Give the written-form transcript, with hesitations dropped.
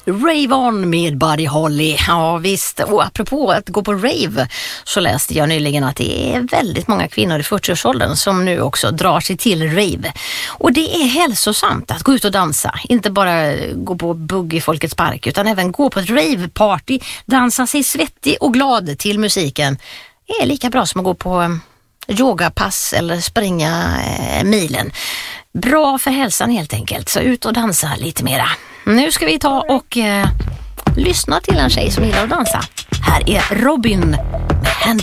Rave On med Buddy Holly. Ja visst, och apropå att gå på rave så läste jag nyligen att det är väldigt många kvinnor i 40-årsåldern som nu också drar sig till rave. Och det är hälsosamt att gå ut och dansa. Inte bara gå på bugg i Folkets park utan även gå på ett rave-party, dansa sig svettig och glad till musiken. Det är lika bra som att gå på yogapass eller springa milen. Bra för hälsan helt enkelt, så ut och dansa lite mera. Nu ska vi ta och lyssna till en tjej som gillar att dansa. Här är Robin med Hand